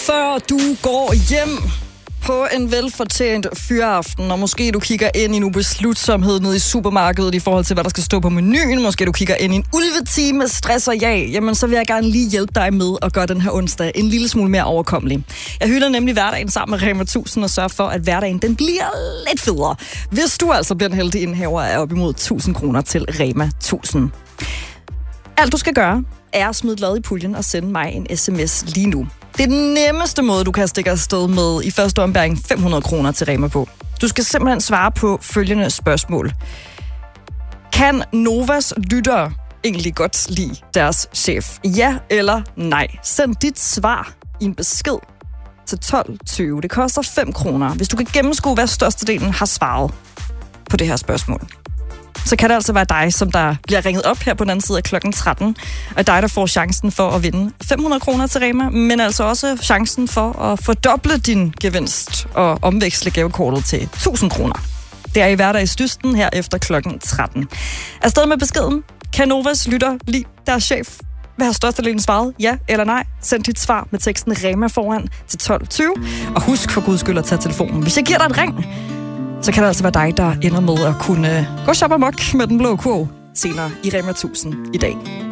Før du går hjem på en velfortjent fyraften, og måske du kigger ind i en ubeslutsomhed nede i supermarkedet i forhold til, hvad der skal stå på menuen, måske du kigger ind i en ulvetime, stress og jamen så vil jeg gerne lige hjælpe dig med at gøre den her onsdag en lille smule mere overkommelig. Jeg hylder nemlig hverdagen sammen med Rema 1000 og sørger for, at hverdagen den bliver lidt federe. Hvis du altså bliver en heldig indhaver af op imod 1000 kroner til Rema 1000. Alt du skal gøre, er at smide et lod i puljen og sende mig en sms lige nu. Det er den nemmeste måde, du kan stikke afsted med i første ombæring 500 kroner til Rema på. Du skal simpelthen svare på følgende spørgsmål. Kan Novas lyttere egentlig godt lide deres chef? Ja eller nej? Send dit svar i en besked til 1220. Det koster 5 kroner. Hvis du kan gennemskue, hvad størstedelen har svaret på det her spørgsmål, så kan det altså være dig, som der bliver ringet op her på den anden side af klokken 13, og dig, der får chancen for at vinde 500 kroner til Rema, men altså også chancen for at fordoble din gevinst og omveksle gavekortet til 1000 kroner. Det er i hverdagsdysten her efter klokken 13. Afsted med beskeden. Kan Novas lytter lide deres chef? Hvad har størstedelen svaret? Ja eller nej? Send dit svar med teksten Rema foran til 1220. Og husk for guds skyld at tage telefonen. Hvis jeg giver dig et ring, så kan det altså være dig, der ender med at kunne gå shop amok med den blå kurv senere i Rema 1000 i dag.